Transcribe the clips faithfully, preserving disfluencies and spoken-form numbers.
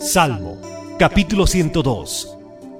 Salmo, capítulo ciento dos.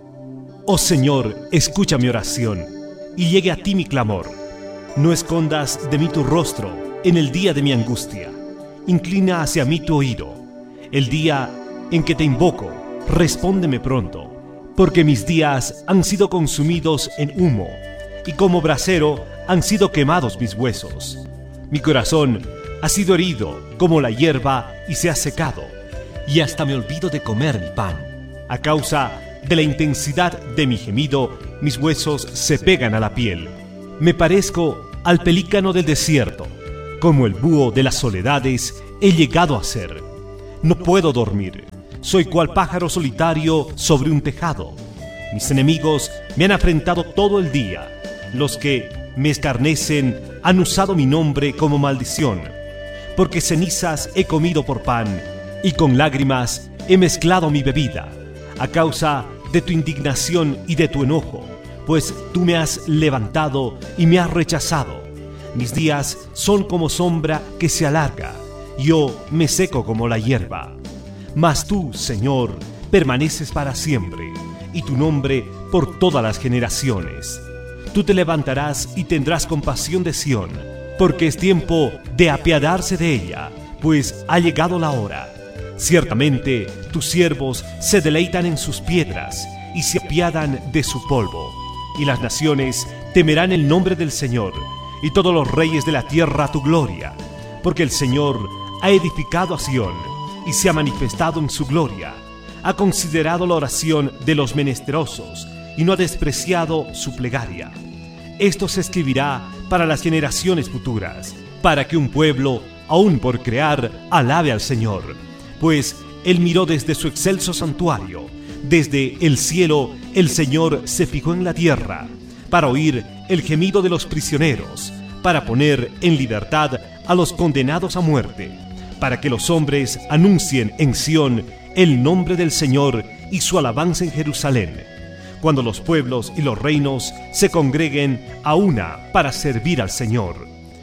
Oh Señor, escucha mi oración, y llegue a ti mi clamor. No escondas de mí tu rostro en el día de mi angustia. Inclina hacia mí tu oído. El día en que te invoco, respóndeme pronto, porque mis días han sido consumidos en humo, y como brasero han sido quemados mis huesos. Mi corazón ha sido herido como la hierba y se ha secado, y hasta me olvido de comer mi pan. A causa de la intensidad de mi gemido, mis huesos se pegan a la piel. Me parezco al pelícano del desierto, como el búho de las soledades he llegado a ser. No puedo dormir, soy cual pájaro solitario sobre un tejado. Mis enemigos me han afrentado todo el día. Los que me escarnecen han usado mi nombre como maldición, porque cenizas he comido por pan, y con lágrimas he mezclado mi bebida, a causa de tu indignación y de tu enojo, pues tú me has levantado y me has rechazado. Mis días son como sombra que se alarga, yo me seco como la hierba. Mas tú, Señor, permaneces para siempre, y tu nombre por todas las generaciones. Tú te levantarás y tendrás compasión de Sión, porque es tiempo de apiadarse de ella, pues ha llegado la hora. Ciertamente tus siervos se deleitan en sus piedras y se apiadan de su polvo. Y las naciones temerán el nombre del Señor, y todos los reyes de la tierra tu gloria, porque el Señor ha edificado a Sión y se ha manifestado en su gloria. Ha considerado la oración de los menesterosos y no ha despreciado su plegaria. Esto se escribirá para las generaciones futuras, para que un pueblo, aún por crear, alabe al Señor. Pues Él miró desde su excelso santuario, desde el cielo el Señor se fijó en la tierra, para oír el gemido de los prisioneros, para poner en libertad a los condenados a muerte, para que los hombres anuncien en Sión el nombre del Señor y su alabanza en Jerusalén, cuando los pueblos y los reinos se congreguen a una para servir al Señor.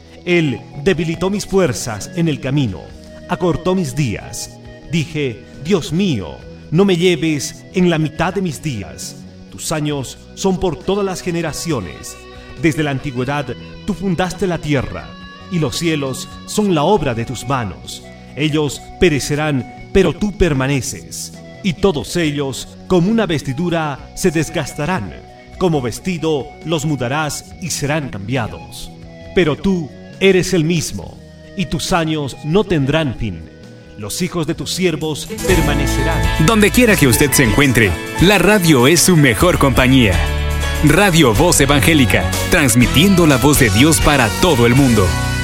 Él debilitó mis fuerzas en el camino, acortó mis días. Dije, Dios mío, no me lleves en la mitad de mis días. Tus años son por todas las generaciones. Desde la antigüedad tú fundaste la tierra, y los cielos son la obra de tus manos. Ellos perecerán, pero tú permaneces. Y todos ellos, como una vestidura, se desgastarán. Como vestido los mudarás y serán cambiados. Pero tú eres el mismo, y tus años no tendrán fin. Los hijos de tus siervos permanecerán. Donde quiera que usted se encuentre, la radio es su mejor compañía. Radio Voz Evangélica, transmitiendo la voz de Dios para todo el mundo.